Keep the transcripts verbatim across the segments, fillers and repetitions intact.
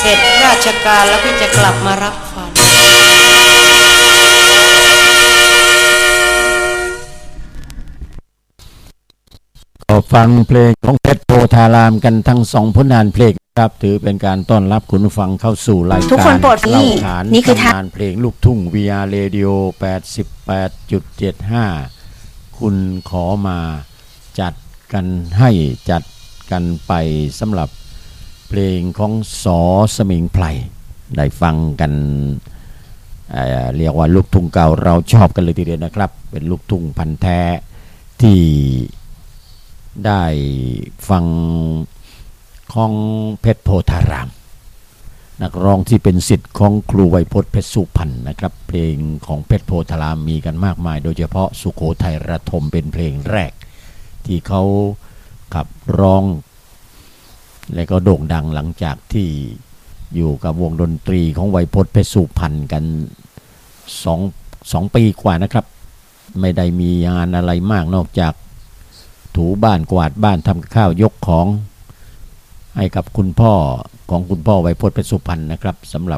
เสร็จราชการแล้วพี่จะกลับมารับฟันก็ฟังเพลงของเพชรโพธารามกันทั้งสองผลงานเพลงครับถือเป็นการต้อนรับคุณผู้ฟังเข้าสู่รายการทุกคนโปรดเล่าขานนี่คือทางเพลงลูกทุ่ง วี อาร์ Radio แปดสิบแปดจุดเจ็ดห้า คุณขอมาจัดกันให้จัดกันไปสำหรับเพลงของสอสมิงไพรได้ฟังกันเอ่อเรียกว่าลูกทุ่งเก่าเราชอบกันเลยทีเดียวนะครับเป็นลูกทุ่งพันธุ์แท้ที่ได้ฟังของเพชรโพธารามนักร้องที่เป็นศิษย์ของครูไวยพจน์เพชรสุพรรณนะครับเพลงของเพชรโพธารามมีกันมากมายโดยเฉพาะสุโขทัยระทมเป็นเพลงแรกที่เขาขับร้องและก็โด่งดังหลังจากที่อยู่กับวงดนตรีของไวยพจน์เพชรสุพรรณกันสองสองปีกว่านะครับไม่ได้มีงานอะไรมากนอกจากถูบ้านกวาดบ้านทำข้าวยกของให้กับคุณพ่อของคุณพ่อไวยพจน์เพชรสุพรรณนะครับสำหรับ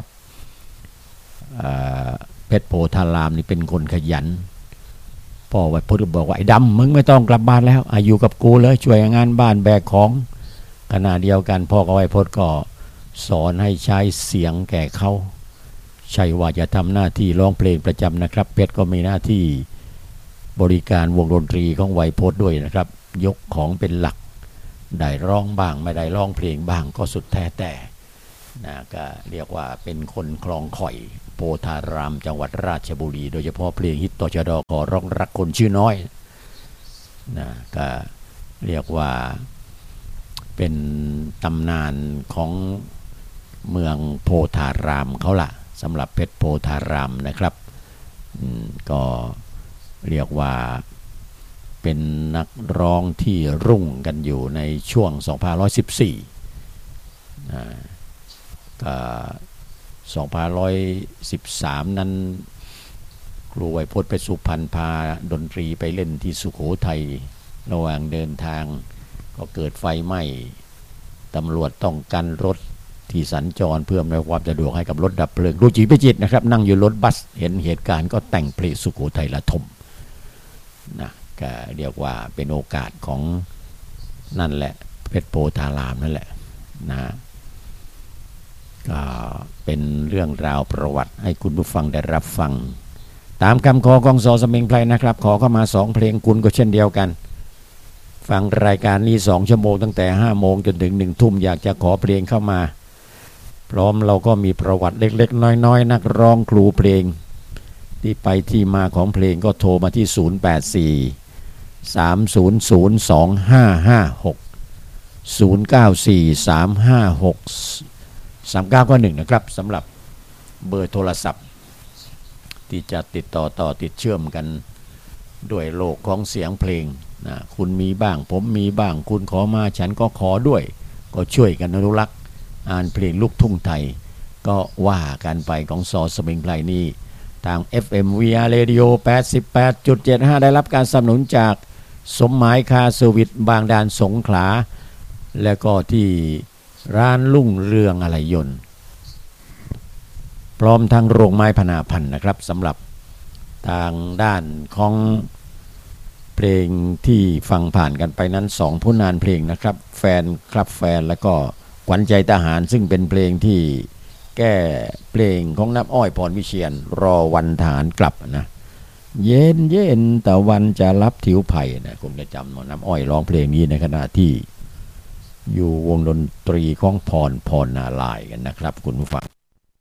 เพชรโพธารามนี่เป็นคนขยันพ่อไวยพจน์ก็บอกว่าไอ้ดำมึงไม่ต้องกลับบ้านแล้วอายุกับกูเลยช่วยงานบ้านแบกของขณะเดียวกันพ่อไวยพจน์ก็สอนให้ใช้เสียงแก่เขาใช่ว่าจะทำหน้าที่ร้องเพลงประจำนะครับเพชรก็มีหน้าที่บริการวงดนตรีของไวยพจน์ด้วยนะครับยกของเป็นหลักได้ร้องบ้างไม่ได้ร้องเพลงบ้างก็สุดแท้แต่นะก็เรียกว่าเป็นคนคลองข่อยโพธารามจังหวัดราชบุรีโดยเฉพาะเพลงฮิตตชดขอร้องรักคนชื่อน้อยนะก็เรียกว่าเป็นตำนานของเมืองโพธารามเขาล่ะสำหรับเพชรโพธารามนะครับก็เรียกว่าเป็นนักร้องที่รุ่งกันอยู่ในช่วงสองพันห้าร้อยสิบสี่นะก็สองพันห้าร้อยสิบสามนั้นครูไวยพจน์เพชรสุพรรณพาดนตรีไปเล่นที่สุโขทัยระหว่างเดินทางก็เกิดไฟไหม้ตำรวจต้องกันรถที่สัญจรเพื่ออำนวยความสะดวกให้กับรถดับเพลิงรูจีพิจิตรนะครับนั่งอยู่รถบัสเห็นเหตุการณ์ก็แต่งเพลงสุโขทัยระทมนะก็เรียกว่าเป็นโอกาสของนั่นแหละเพชรโพธารามนั่นแหละนะก็เป็นเรื่องราวประวัติให้คุณผู้ฟังได้รับฟังตามคำขอของสอสมิงไพรนะครับขอเข้ามาสองเพลงคุณก็เช่นเดียวกันฟังรายการนี้สองชั่วโมงตั้งแต่ห้าโมงจนถึงหนึ่งทุ่มอยากจะขอเพลงเข้ามาพร้อมเราก็มีประวัติเล็กๆน้อยๆนักร้องครูเพลงที่ไปที่มาของเพลงก็โทรมาที่ศูนย์ แปด สี่ สาม ศูนย์ ศูนย์ สอง ห้า ห้า หก ศูนย์ เก้า สี่ สาม ห้า หก สาม เก้า หนึ่งนะครับสำหรับเบอร์โทรศัพท์ที่จะติดต่อต่อติดเชื่อมกันด้วยโลกของเสียงเพลงนะคุณมีบ้างผมมีบ้างคุณขอมาฉันก็ขอด้วยก็ช่วยกันอนุรักษ์อ่านเพลงลูกทุ่งไทยก็ว่ากันไปของสอสมิงไพรนี่ทาง เอฟ เอ็ม วี อาร์ Radio แปดสิบแปดจุดเจ็ดห้า ได้รับการสนับสนุนจากสมหมายคาร์เซอร์วิสบางดานสงขลาและก็ที่ร้านลุ่งเรืองอะไหล่ยนต์พร้อมทั้งโรงไม้พนาพันธ์นะครับสำหรับทางด้านของเพลงที่ฟังผ่านกันไปนั้นสองผลงานเพลงนะครับแฟนครับแฟนแล้วก็ขวัญใจทหารซึ่งเป็นเพลงที่แก้เพลงของน้ำอ้อยพรวิเชียรรอวันทหารกลับนะเย็นเย็นตะวันจะรับถิวไผ่นะผมจะจำน้ำอ้อยร้องเพลงนี้ในขณะที่อยู่วงดนตรีของพรพรนาลายกันนะครับคุณผู้ฟัง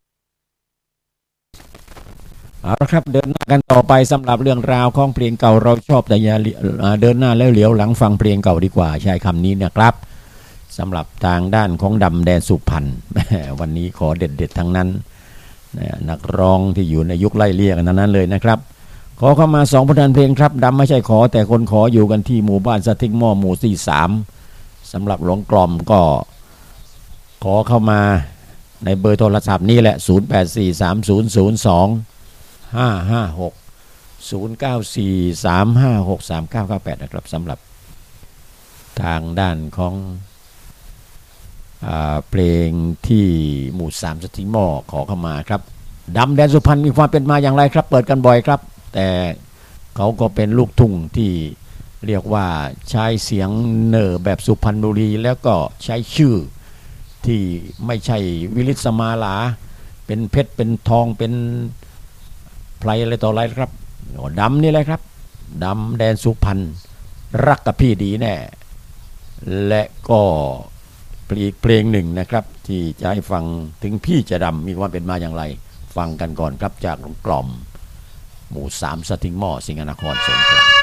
เอาละครับเดินหน้ากันต่อไปสำหรับเรื่องราวของเพลงเก่าเราชอบแต่อย่าเดินหน้าแล้วเหลียวหลังฟังเพลงเก่าดีกว่าใช้คำนี้นะครับสำหรับทางด้านของดำแดนสุพรรณวันนี้ขอเด็ดๆทั้งนั้นนักร้องที่อยู่ในยุคไล่เลี่ยกันนั้นเลยนะครับขอเข้ามาสองผลงานเพลงครับดำไม่ใช่ขอแต่คนขออยู่กันที่หมู่บ้านสติ๊กหม้อหมู่ที่สามสำหรับหลวงกล่อมก็ขอเข้ามาในเบอร์โทรศัพท์นี้แหละศูนย์ แปด สี่ สาม ศูนย์ ศูนย์ สอง ห้า ห้า หก ศูนย์ เก้า สี่ สาม ห้า หก สาม เก้า เก้า แปดนะครับสำหรับทางด้านของอเพลงที่หมู่สามสติหม้อขอเข้ามาครับดำแดนสุพรรณมีความเป็นมาอย่างไรครับเปิดกันบ่อยครับแต่เขาก็เป็นลูกทุ่งที่เรียกว่าใช้เสียงเนอแบบสุพรรณบุรีแล้วก็ใช้ชื่อที่ไม่ใช่วิลิสมาลาเป็นเพชรเป็นทองเป็นไพรอะไรต่ออะไรครับดำนี่แหละครับดำแดนสุพรรณรักกับพี่ดีแน่และก็อีกเพลงหนึ่งนะครับที่จะให้ฟังถึงพี่จะดำมีความเป็นมาอย่างไรฟังกันก่อนครับจากกล่อมหมู่สามสติงหม้อสิงห์นครสงขลา